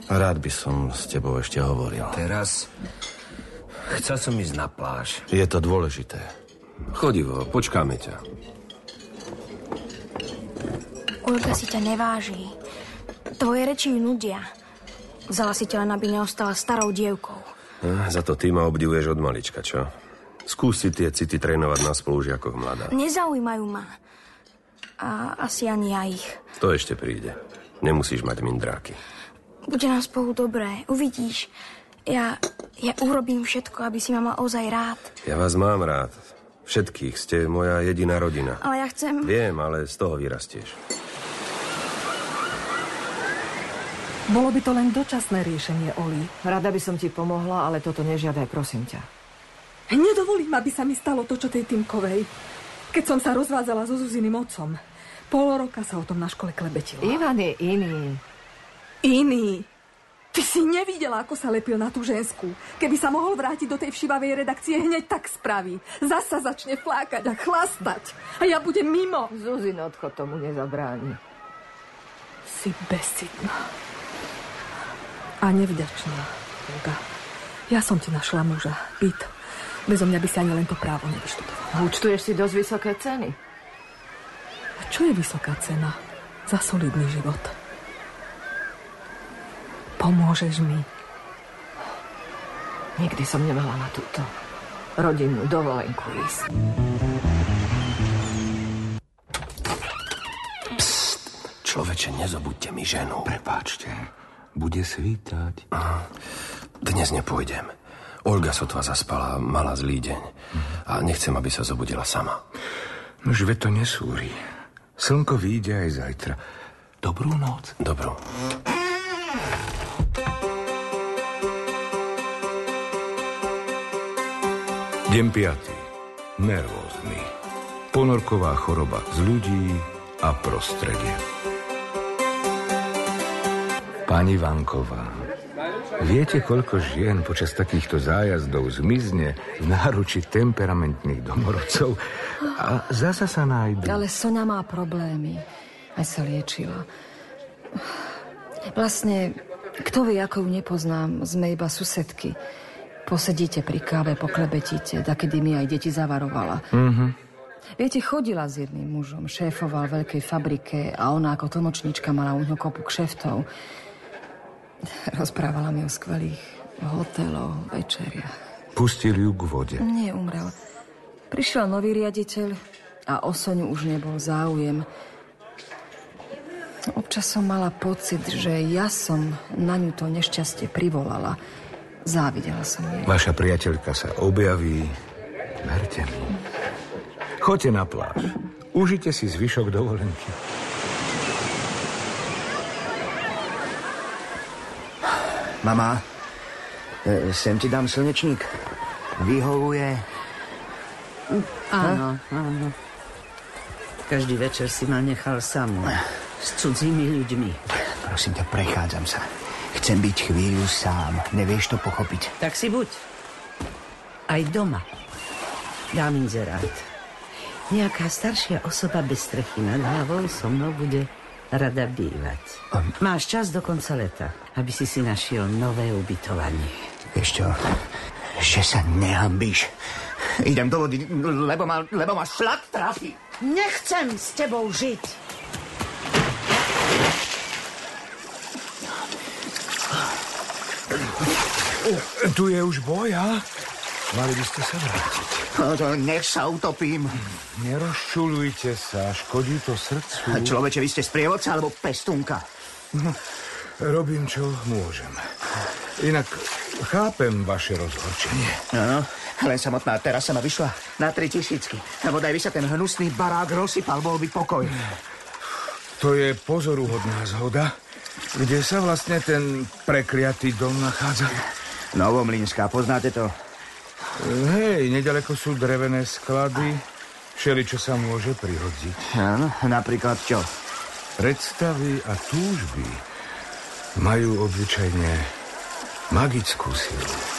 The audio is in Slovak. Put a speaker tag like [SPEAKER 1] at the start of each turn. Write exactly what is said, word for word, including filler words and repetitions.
[SPEAKER 1] Rád by som s tebou ešte hovoril.
[SPEAKER 2] Teraz? Chcel som ísť na pláž.
[SPEAKER 1] Je to dôležité.
[SPEAKER 2] Chodivo, počkáme ťa.
[SPEAKER 3] Olga si ťa neváži. Tvoje reči ju nudia. Vzala si ťa len, aby neostala starou dievkou.
[SPEAKER 2] Eh, za to ty ma obdivuješ od malička, čo? Skús si tie city trénovať na spolužiakoch, mladá.
[SPEAKER 3] Nezaujímajú ma. A asi ani ja ich.
[SPEAKER 2] To ešte príde. Nemusíš mať mindráky.
[SPEAKER 3] Bude nám spolu dobré, uvidíš. Ja, ja urobím všetko, aby si ma mal ozaj rád.
[SPEAKER 2] Ja vás mám rád. Všetkých. Ste moja jediná rodina.
[SPEAKER 3] Ale ja chcem...
[SPEAKER 2] Viem, ale z toho vyrastieš.
[SPEAKER 4] Bolo by to len dočasné riešenie, Oli. Rada by som ti pomohla, ale toto nežiadaj, prosím ťa. Nedovolím, aby sa mi stalo to, čo tej Týmkovej. Keď som sa rozvádzala so Zuziným otcom. Pol roka sa o tom na škole klebetilo.
[SPEAKER 5] Ivan je iný.
[SPEAKER 4] Iný? Ty si nevidela, ako sa lepil na tú ženskú. Keby sa mohol vrátiť do tej všivavej redakcie, hneď tak spraví. Zasa začne flákať a chlastať. A ja budem mimo.
[SPEAKER 5] Zuzin odchod tomu nezabráni.
[SPEAKER 4] Si besitná. A nevďačná, Olga. Ja som ti našla muža, byt. Bezo mňa by si ani len to právo nevyštudovala.
[SPEAKER 5] Účtuješ si dosť vysoké ceny.
[SPEAKER 4] A čo je vysoká cena za solidný život? Pomôžeš mi?
[SPEAKER 5] Nikdy som nemala na túto rodinnú dovolenku ísť.
[SPEAKER 2] Psst, človeče, nezobudte mi ženu.
[SPEAKER 6] Prepáčte, bude svítať.
[SPEAKER 2] Dnes nepôjdem. Olga sotva zaspala, mala zlý deň. A nechcem, aby sa zobudila sama.
[SPEAKER 6] No žive to nesúri. Slnko vyjde aj zajtra. Dobrú noc.
[SPEAKER 2] Dobrú.
[SPEAKER 6] Deň piatý. Nervózny. Ponorková choroba z ľudí a prostredie. Pani Vanková, viete, koľko žien počas takýchto zájazdov zmizne v náruči temperamentných domorodcov a zasa sa nájdu?
[SPEAKER 7] Ale Soňa má problémy. Aj sa liečila. Vlastne, kto vie, ako ju nepoznám, sme iba susedky. Posedíte pri káve, poklebetíte, takedy mi aj deti zavarovala.
[SPEAKER 6] Mhm.
[SPEAKER 7] Viete, chodila s jedným mužom, šéfoval veľkej fabrike a ona ako tlmočníčka mala u ňo kopu kšeftov. Rozprávala mi o skvelých hoteloch, večeriach.
[SPEAKER 6] Pustili ju k vode.
[SPEAKER 7] Nie, umrel. Prišiel nový riaditeľ a o Soňu už nebol záujem. Občas som mala pocit, že ja som na ňu to nešťastie privolala. Závidela som jej.
[SPEAKER 6] Vaša priateľka sa objaví. Verte mi. Choďte na pláž. Užite si zvyšok dovolenky.
[SPEAKER 8] Mama, sem ti dám slnečník. Vyhovuje?
[SPEAKER 9] Áno, áno. Každý večer si ma nechal samú. S cudzími ľuďmi.
[SPEAKER 8] Prosím ťa, prechádzam sa. Chcem byť chvíľu sám. Nevieš to pochopiť?
[SPEAKER 9] Tak si buď. Aj doma. Dám inzerát. Nejaká staršia osoba bez strechy nad hlavou so mnou bude rada bývať.
[SPEAKER 8] Um,
[SPEAKER 9] Máš čas do konca leta, aby si si našiel nové ubytovanie.
[SPEAKER 8] Vieš čo? Že sa nehambíš. Idem do vody, lebo ma, lebo ma šlak trafi.
[SPEAKER 9] Nechcem s tebou žiť.
[SPEAKER 6] Tu je už boj, a? Mali by ste sa vrátiť.
[SPEAKER 8] No to nech sa utopím.
[SPEAKER 6] Nerozčuľujte sa, škodí to srdcu.
[SPEAKER 8] A človeče, vy ste sprievodca alebo pestunka?
[SPEAKER 6] Robím, čo môžem. Inak chápem vaše rozhorčenie.
[SPEAKER 8] Áno, len samotná terasa ma vyšla na tri tisícky. A bodaj by sa ten hnusný barák rozsypal, bol by pokoj.
[SPEAKER 6] To je pozoruhodná zhoda. Kde sa vlastne ten prekliatý dom nachádza?
[SPEAKER 8] Novomlýnská, poznáte to?
[SPEAKER 6] Hej, nedaleko sú drevené sklady. Všeličo sa môže prihodiť.
[SPEAKER 8] Áno, napríklad čo?
[SPEAKER 6] Predstavy a túžby majú obyčajne magickú silu.